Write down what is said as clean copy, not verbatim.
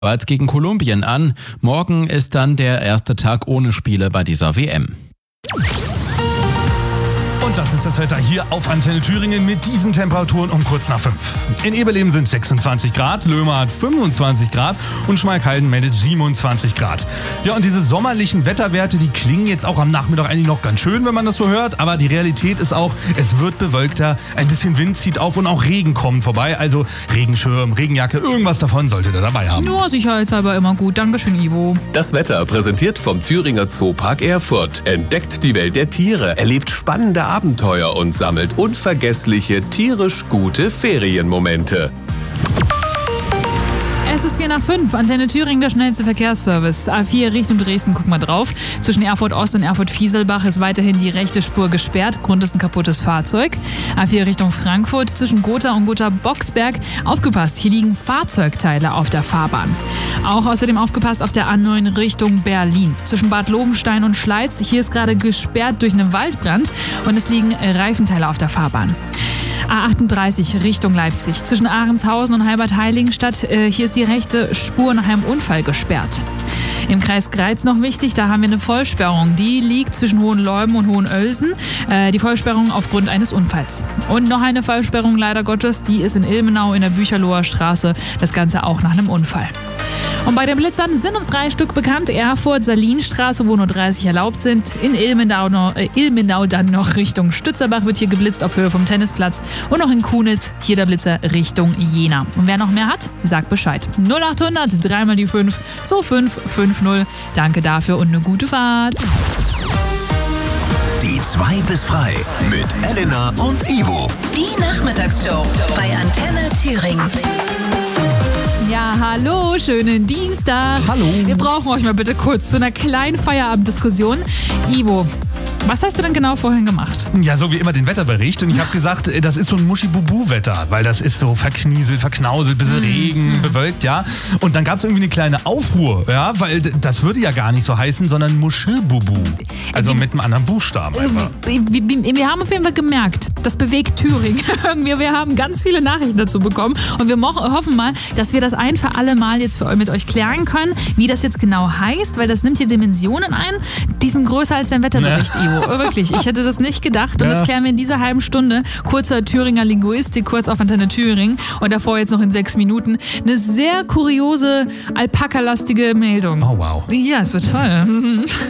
Als gegen Kolumbien an. Morgen ist dann der erste Tag ohne Spiele bei dieser WM. Und das ist das Wetter hier auf Antenne Thüringen mit diesen Temperaturen um kurz nach 5. In Eberleben sind 26 Grad, Löhme hat 25 Grad und Schmalkalden meldet 27 Grad. Ja, und diese sommerlichen Wetterwerte, die klingen jetzt auch am Nachmittag eigentlich noch ganz schön, wenn man das so hört. Aber die Realität ist auch, es wird bewölkter, ein bisschen Wind zieht auf und auch Regen kommt vorbei. Also Regenschirm, Regenjacke, irgendwas davon solltet ihr dabei haben. Nur sicherheitshalber immer gut. Dankeschön, Ivo. Das Wetter präsentiert vom Thüringer Zoopark Erfurt. Entdeckt die Welt der Tiere, erlebt spannende Abenteuer und sammelt unvergessliche, tierisch gute Ferienmomente. Es ist 4:05. Antenne Thüringen, der schnellste Verkehrsservice. A4 Richtung Dresden, guck mal drauf. Zwischen Erfurt Ost und Erfurt Fieselbach ist weiterhin die rechte Spur gesperrt. Grund ist ein kaputtes Fahrzeug. A4 Richtung Frankfurt zwischen Gotha und Gotha-Boxberg. Aufgepasst, hier liegen Fahrzeugteile auf der Fahrbahn. Auch außerdem aufgepasst auf der A9 Richtung Berlin. Zwischen Bad Lobenstein und Schleiz. Hier ist gerade gesperrt durch einen Waldbrand und es liegen Reifenteile auf der Fahrbahn. A38 Richtung Leipzig. Zwischen Ahrenshausen und Halbert-Heiligenstadt. Hier ist die rechte Spur nach einem Unfall gesperrt. Im Kreis Greiz noch wichtig, da haben wir eine Vollsperrung. Die liegt zwischen Hohenleuben und Hohenölsen. Die Vollsperrung aufgrund eines Unfalls. Und noch eine Vollsperrung, leider Gottes, die ist in Ilmenau in der Bücherloher Straße. Das Ganze auch nach einem Unfall. Und bei den Blitzern sind uns 3 Stück bekannt. Erfurt, Salinstraße, wo nur 30 erlaubt sind. In Ilmenau dann noch Richtung Stützerbach wird hier geblitzt auf Höhe vom Tennisplatz. Und noch in Kunitz, hier der Blitzer Richtung Jena. Und wer noch mehr hat, sagt Bescheid. 0800 3 mal die 5 2550. Danke dafür und eine gute Fahrt. Die 2 bis frei mit Elena und Ivo. Die Nachmittagsshow bei Antenne Thüringen. Ja, hallo, schönen Dienstag. Hallo. Wir brauchen euch mal bitte kurz zu einer kleinen Feierabenddiskussion. Ivo, was hast du denn genau vorhin gemacht? Ja, so wie immer den Wetterbericht. Und ich habe gesagt, das ist so ein Muschi-Bubu-Wetter, weil das ist so verknieselt, verknauselt, bisschen Regen, bewölkt, ja. Und dann gab es irgendwie eine kleine Aufruhr, ja, weil das würde ja gar nicht so heißen, sondern Muschi-Bubu. Also mit einem anderen Buchstaben einfach. Wir haben auf jeden Fall gemerkt, das bewegt Thüringen. Wir haben ganz viele Nachrichten dazu bekommen und wir hoffen mal, dass wir das ein für alle Mal jetzt mit euch klären können, wie das jetzt genau heißt, weil das nimmt hier Dimensionen ein, die sind größer als dein Wetterbericht, Ivo. Wirklich, ich hätte das nicht gedacht und das klären wir in dieser halben Stunde. Kurzer Thüringer Linguistik, kurz auf Antenne Thüringen und davor jetzt noch in 6 Minuten eine sehr kuriose, alpaka-lastige Meldung. Oh wow. Ja, es wird toll.